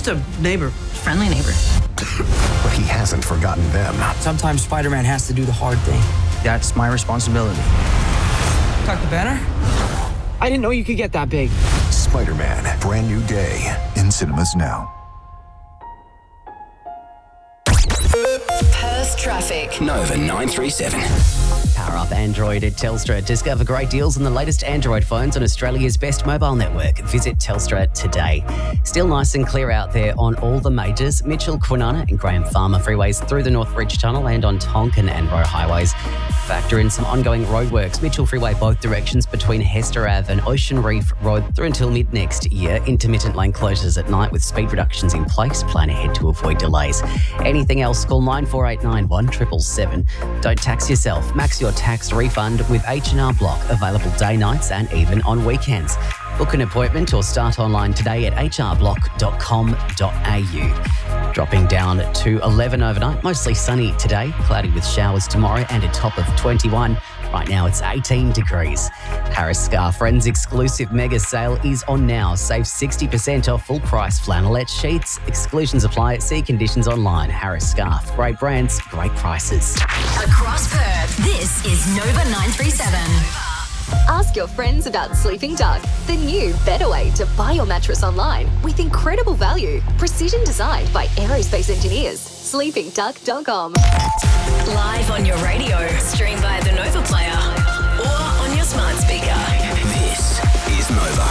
a neighbor. Friendly neighbor. But he hasn't forgotten them. Sometimes Spider-Man has to do the hard thing. That's my responsibility. Dr. Banner? I didn't know you could get that big. Spider-Man, brand new day in cinemas now. Perth traffic. Nova 937. Power up Android at Telstra. Discover great deals on the latest Android phones on Australia's best mobile network. Visit Telstra today. Still nice and clear out there on all the majors. Mitchell, Kwinana and Graham Farmer freeways through the Northbridge Tunnel and on Tonkin and Roe highways. Factor in some ongoing roadworks. Mitchell Freeway both directions between Hester Ave and Ocean Reef Road through until mid next year. Intermittent lane closures at night with speed reductions in place. Plan ahead to avoid delays. Anything else, call 9489 1777. Don't tax yourself. Max your tax refund with H&R Block. Available day, nights and even on weekends. Book an appointment or start online today at hrblock.com.au. Dropping down to 11 overnight. Mostly sunny today. Cloudy with showers tomorrow and a top of 21. Right now it's 18 degrees. Harris Scarf Friends exclusive mega sale is on now. Save 60% off full price flannelette sheets. Exclusions apply. See conditions online. Harris Scarf. Great brands, great prices. Across Perth, this is Nova 937. Ask your friends about Sleeping Duck, the new, better way to buy your mattress online with incredible value. Precision designed by aerospace engineers. SleepingDuck.com. Live on your radio, stream via the Nova Player or on your smart speaker. This is Nova.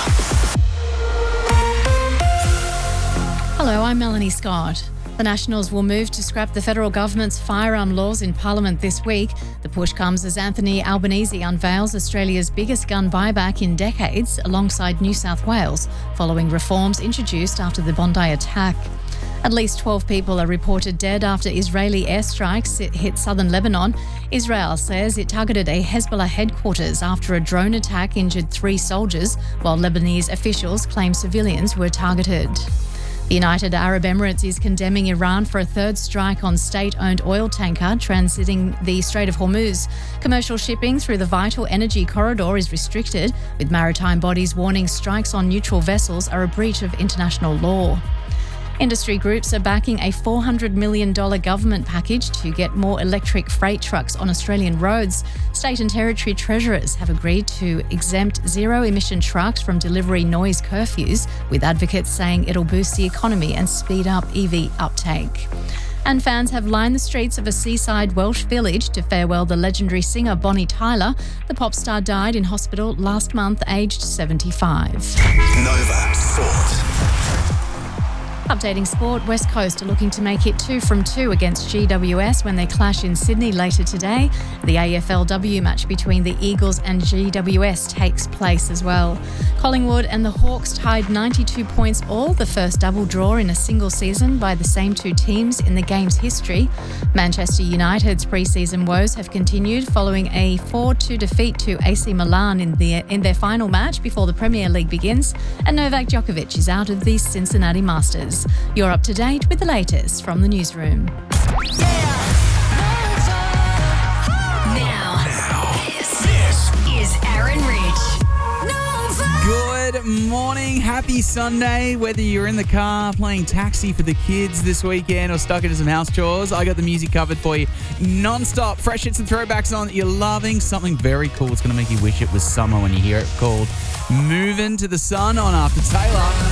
Hello, I'm Melanie Scott. The Nationals will move to scrap the federal government's firearm laws in Parliament this week. The push comes as Anthony Albanese unveils Australia's biggest gun buyback in decades alongside New South Wales, following reforms introduced after the Bondi attack. At least 12 people are reported dead after Israeli airstrikes hit southern Lebanon. Israel says it targeted a Hezbollah headquarters after a drone attack injured 3 soldiers, while Lebanese officials claim civilians were targeted. The United Arab Emirates is condemning Iran for a third strike on state-owned oil tanker transiting the Strait of Hormuz. Commercial shipping through the vital energy corridor is restricted, with maritime bodies warning strikes on neutral vessels are a breach of international law. Industry groups are backing a $400 million government package to get more electric freight trucks on Australian roads. State and territory treasurers have agreed to exempt zero-emission trucks from delivery noise curfews, with advocates saying it'll boost the economy and speed up EV uptake. And fans have lined the streets of a seaside Welsh village to farewell the legendary singer Bonnie Tyler. The pop star died in hospital last month, aged 75. Nova Sport. Updating sport, West Coast are looking to make it 2 from 2 against GWS when they clash in Sydney later today. The AFLW match between the Eagles and GWS takes place as well. Collingwood and the Hawks tied 92 points all, the first double draw in a single season by the same 2 teams in the game's history. Manchester United's pre-season woes have continued following a 4-2 defeat to AC Milan in their final match before the Premier League begins, and Novak Djokovic is out of the Cincinnati Masters. You're up to date with the latest from the newsroom. Now, this is Aaron Rich. Good morning, happy Sunday. Whether you're in the car playing taxi for the kids this weekend or stuck into some house chores, I got the music covered for you non-stop. Fresh hits and throwbacks on that you're loving. Something very cool. It's going to make you wish it was summer when you hear it, called Moving to the Sun on After Taylor.